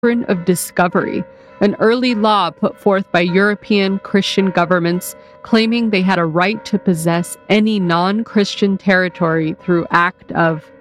doctrine of discovery, an early law put forth by European Christian governments claiming they had a right to possess any non-Christian territory through act of